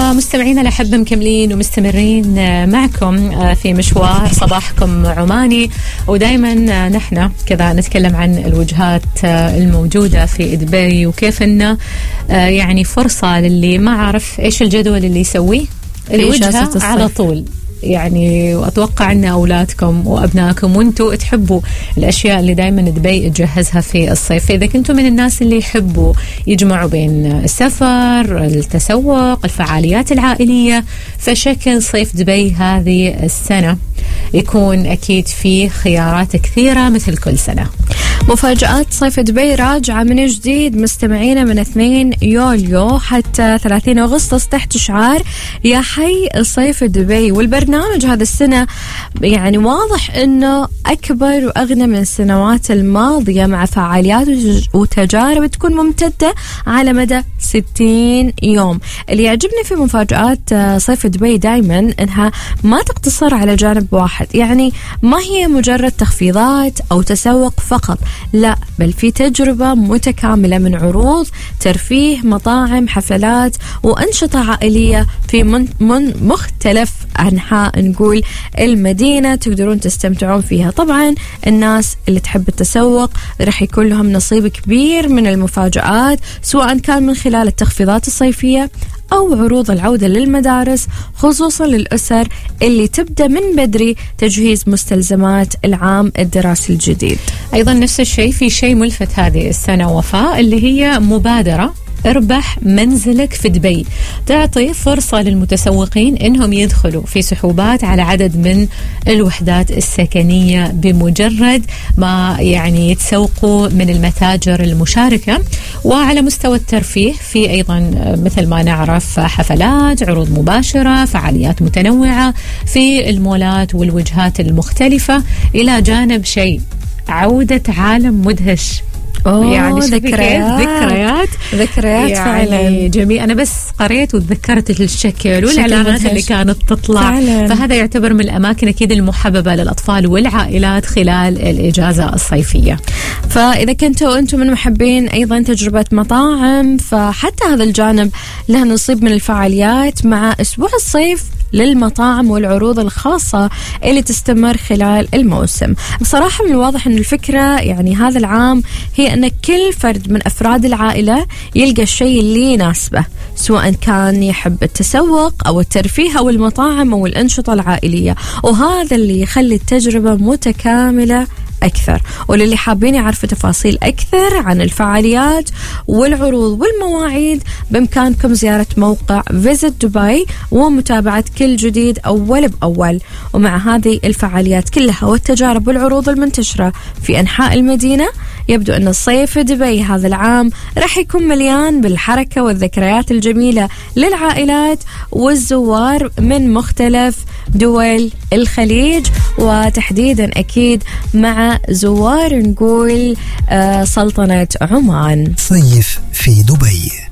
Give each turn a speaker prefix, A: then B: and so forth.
A: ومستمعينا الأحبة مكملين ومستمرين معكم في مشوار صباحكم عماني، ودايما نحن كذا نتكلم عن الوجهات الموجودة في دبي وكيف إنه يعني فرصة للي ما عارف إيش الجدول اللي يسويه الوجهة على طول. يعني وأتوقع أن أولادكم وأبنائكم وأنتوا تحبوا الأشياء اللي دايما دبي تجهزها في الصيف. إذا كنتوا من الناس اللي يحبوا يجمعوا بين السفر، التسوق، الفعاليات العائلية، فشكل صيف دبي هذه السنة يكون أكيد فيه خيارات كثيرة مثل كل سنة.
B: مفاجآت صيف دبي راجعة من جديد مستمعينا من 2 يوليو حتى 30 أغسطس تحت شعار يا حي صيف دبي. والبرنامج هذا السنة يعني واضح أنه أكبر وأغنى من السنوات الماضية، مع فعاليات وتجارب تكون ممتدة على مدى 60 يوم. اللي يعجبني في مفاجآت صيف دبي دايما أنها ما تقتصر على جانب واحد، يعني ما هي مجرد تخفيضات أو تسوق فقط، لا بل في تجربة متكاملة من عروض، ترفيه، مطاعم، حفلات وأنشطة عائلية في مختلف أنحاء نقول المدينة تقدرون تستمتعون فيها. طبعا الناس اللي تحب التسوق رح يكون لهم نصيب كبير من المفاجآت، سواء كان من خلال التخفيضات الصيفية أو عروض العودة للمدارس، خصوصا للأسر اللي تبدأ من بدري تجهيز مستلزمات العام الدراسي الجديد.
A: أيضا نفس الشيء في شيء ملفت هذه السنة وفاء، اللي هي مبادرة اربح منزلك في دبي، تعطي فرصة للمتسوقين انهم يدخلوا في سحوبات على عدد من الوحدات السكنية بمجرد ما يعني يتسوقوا من المتاجر المشاركة. وعلى مستوى الترفيه في ايضا مثل ما نعرف حفلات، عروض مباشرة، فعاليات متنوعة في المولات والوجهات المختلفة، الى جانب شيء عودة عالم مدهش. يعني ذكريات يعني فعلا جميل. أنا بس قريت وتذكرت الشكل والإعلانات اللي كانت تطلع فعلا. فهذا يعتبر من الأماكن أكيد المحببة للأطفال والعائلات خلال الإجازة الصيفية.
B: فإذا كنتوا أنتم من محبين أيضا تجربة مطاعم، فحتى هذا الجانب له نصيب من الفعاليات مع أسبوع الصيف للمطاعم والعروض الخاصة اللي تستمر خلال الموسم. بصراحة من الواضح أن الفكرة يعني هذا العام هي أن كل فرد من أفراد العائلة يلقى الشيء اللي يناسبه، سواء كان يحب التسوق أو الترفيه أو المطاعم أو الأنشطة العائلية، وهذا اللي يخلي التجربة متكاملة أكثر. وللي حابين يعرفوا تفاصيل أكثر عن الفعاليات والعروض والمواعيد، بإمكانكم زيارة موقع Visit Dubai ومتابعة كل جديد أول بأول. ومع هذه الفعاليات كلها والتجارب والعروض المنتشرة في أنحاء المدينة، يبدو أن الصيف في دبي هذا العام راح يكون مليان بالحركة والذكريات الجميلة للعائلات والزوار من مختلف دول الخليج، وتحديدا أكيد مع زوار نقول سلطنة عمان.
C: صيف في دبي.